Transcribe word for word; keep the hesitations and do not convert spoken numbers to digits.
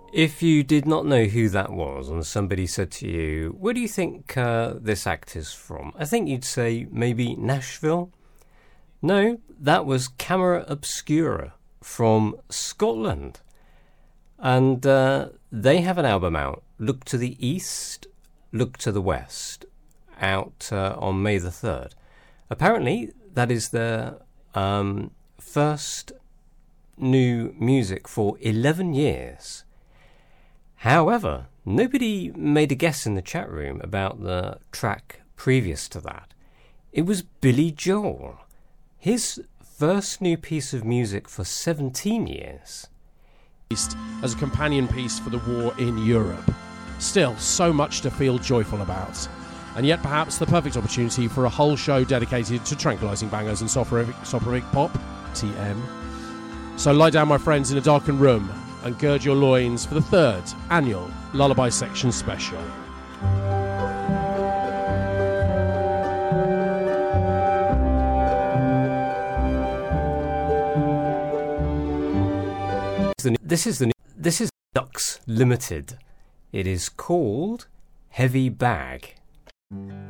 If you did not know who that was and somebody said to you, where do you think uh, this act is from? I think you'd say maybe Nashville. No, that was Camera Obscura from Scotland. And uh, they have an album out, Look to the East, Look to the West, out uh, on May the third. Apparently, that is their um, first new music for eleven years. However, nobody made a guess in the chat room about the track previous to that. It was Billy Joel. His first new piece of music for seventeen years. As a companion piece for the war in Europe. Still, so much to feel joyful about. And yet perhaps the perfect opportunity for a whole show dedicated to tranquilising bangers and soporific, soporific pop, T M. So lie down, my friends, in a darkened room and gird your loins for the third annual Lullaby Section Special. This is the this is Dux Limited. It is called Heavy Bag.